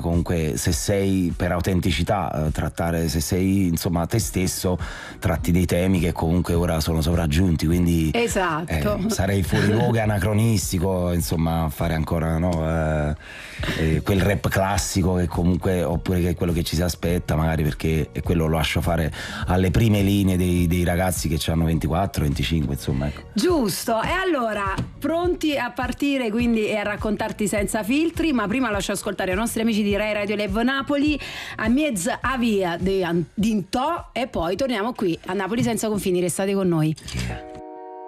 comunque se sei per autenticità, trattare, se sei insomma te stesso, tratti dei temi che comunque ora sono sopraggiunti, quindi esatto, sarei fuori luogo e anacronistico insomma fare ancora quel rap classico che comunque, oppure che è quello che ci si aspetta magari, perché è quello lo lascio fare alle prime linee dei ragazzi che hanno 24, 25 insomma, ecco. Giusto. E allora pronti a partire quindi e a raccontarti senza filtri, ma prima lascio ascoltare i nostri amici di Rai Radio Live Napoli a mezza a via di Antò e poi torniamo qui a Napoli senza confini, restate con noi.